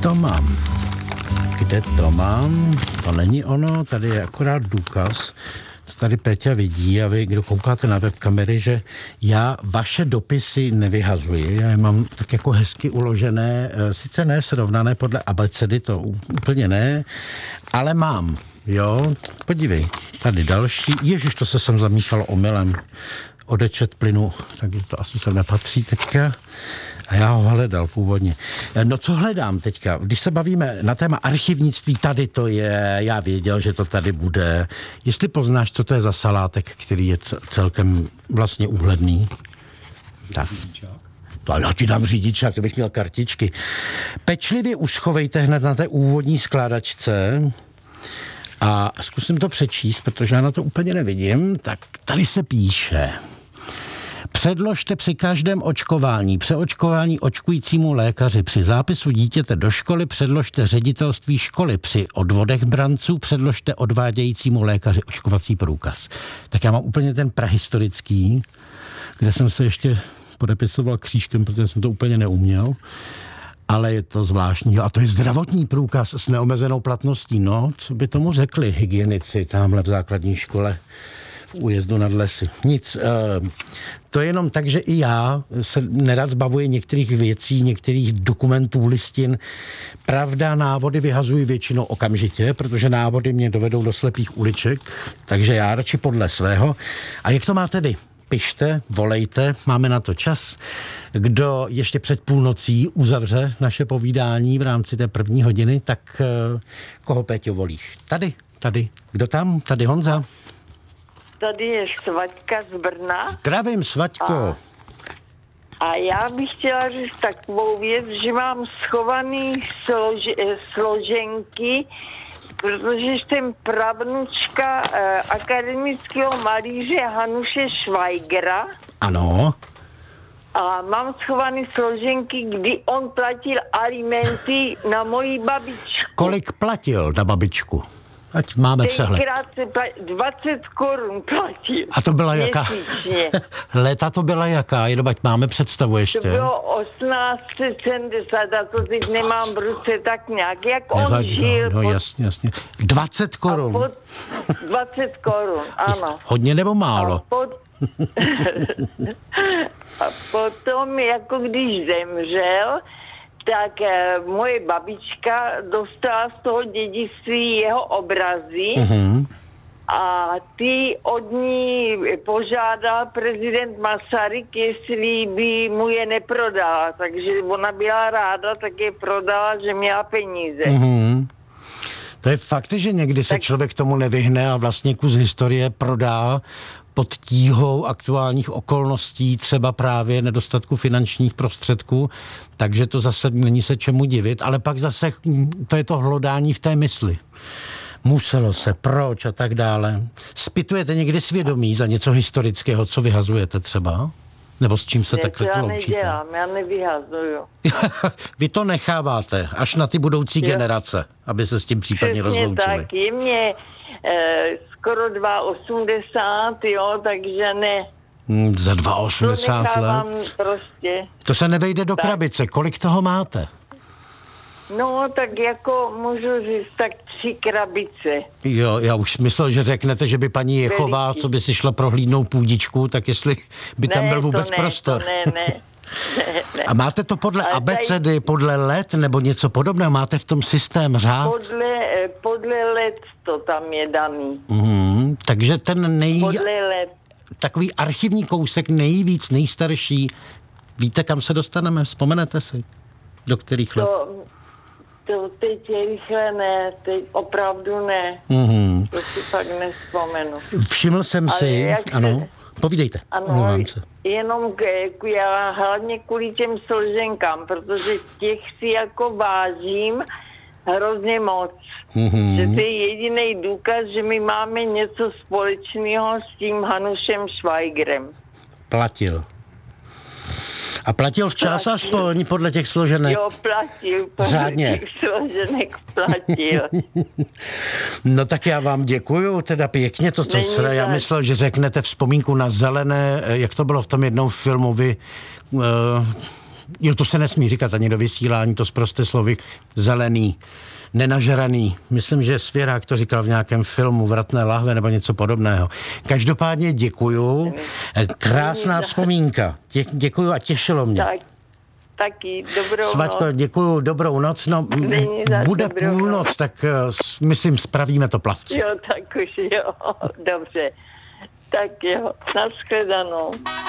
to mám? Kde to mám? To není ono, tady je akorát důkaz. Tady Péťa vidí a vy, kdo koukáte na webkamery, že já vaše dopisy nevyhazuji. Já je mám tak jako hezky uložené, sice ne srovnané podle abecedy, to úplně ne, ale mám, jo. Podívej, tady další. Ježiš, to se sem zamíchalo omylem. Odečet plynu, takže to asi sem nepatří teďka. A já ho hledal původně. No co hledám teďka? Když se bavíme na téma archivnictví, tady to je, já věděl, že to tady bude. Jestli poznáš, co to je za salátek, který je celkem vlastně úhledný. Tak. To já ti dám řidičák, abych měl kartičky. Pečlivě uschovejte hned na té úvodní skládačce a zkusím to přečíst, protože já na to úplně nevidím. Tak tady se píše: předložte při každém očkování, přeočkování očkujícímu lékaři, při zápisu dítěte do školy předložte ředitelství školy, při odvodech branců předložte odvádějícímu lékaři očkovací průkaz. Tak já mám úplně ten prahistorický, kde jsem se ještě podepisoval křížkem, protože jsem to úplně neuměl, ale je to zvláštní. A to je zdravotní průkaz s neomezenou platností. No, co by tomu řekli hygienici tamhle v základní škole v Újezdu nad Lesy. Nic. To je jenom tak, že i já se nerad zbavuji některých věcí, některých dokumentů, listin. Pravda, návody vyhazuji většinou okamžitě, protože návody mě dovedou do slepých uliček, takže já radši podle svého. A jak to máte vy? Pište, volejte, máme na to čas. Kdo ještě před půlnocí uzavře naše povídání v rámci té první hodiny, tak koho, Péťo, volíš? Tady. Kdo tam? Tady Honza. Tady je Svaťka z Brna. Zdravím, Svaťko. A já bych chtěla říct takovou věc, že mám schovaný složenky, protože jsem pravnučka akademického malíře Hanuše Schweigera. Ano. A mám schovaný složenky, kdy on platil alimenty na moji babičku. Kolik platil na babičku? Ať máme přehled. Tenkrát 20 korun platil. A to byla jaká? Měsíčně. Léta to byla jaká? Jenom ať máme představu ještě. To bylo 1870 a to teď nemám v ruce tak nějak. Jak nevadí, on žil. No jasně. 20 korun. 20 korun, ano. Hodně nebo málo? A potom, jako když zemřel, tak moje babička dostala z toho dědictví jeho obrazy a ty od ní požádal prezident Masaryk, jestli by mu je neprodala. Takže ona byla ráda, tak je prodala, že měla peníze. To je fakt, že někdy se člověk tomu nevyhne a vlastně kus historie prodá pod tíhou aktuálních okolností, třeba právě nedostatku finančních prostředků, takže to zase není se čemu divit, ale pak zase to je to hlodání v té mysli. Muselo se, proč a tak dále. Zpytujete někdy svědomí za něco historického, co vyhazujete třeba? Nebo s čím se takhle loučíte? Já nevyhazuju. Vy to necháváte až na ty budoucí generace, aby se s tím případně rozloučili. Tak, je mě skoro 2,80, jo, takže ne. Za 2,80 let? Prostě. To se nevejde do krabice. Kolik toho máte? No, tak jako můžu říct, tak 3 krabice. Jo, já už myslel, že řeknete, že by paní Jechová, co by si šla prohlídnout půdičku, tak jestli by tam byl vůbec prostor. Ne. A máte to podle abecedy, podle let nebo něco podobného? Máte v tom systém řád? Podle let to tam je daný. Takže ten podle let. Takový archivní kousek nejvíc, nejstarší. Víte, kam se dostaneme? Vzpomenete si? Do kterých let? To teď je rychle ne, teď opravdu ne. To si fakt nespomenu. Všiml jsem si, ano, povídejte. Ano, jenom já hlavně kvůli těm složenkám, protože těch si jako vážím hrozně moc. Že to je jediný důkaz, že my máme něco společného s tím Hanušem Schweigerem. Platil. A platil včas aspoň podle těch složenek? Jo, platil. Řádně. Těch složenek platil. No tak já vám děkuju, teda pěkně to, co se já myslel, že řeknete vzpomínku na zelené, jak to bylo v tom jednom filmu, vy Jo, to se nesmí říkat ani do vysílání, to zprosté slovy zelený, nenažraný. Myslím, že Svěrák to říkal v nějakém filmu Vratné lahve nebo něco podobného. Každopádně děkuju. Krásná vzpomínka. Děkuju a těšilo mě. Tak, taky dobrou Svaťko, noc. děkuju, dobrou noc. No, bude půlnoc, tak myslím, spravíme to plavci. Jo, tak už jo, dobře. Tak jo, nashledanou.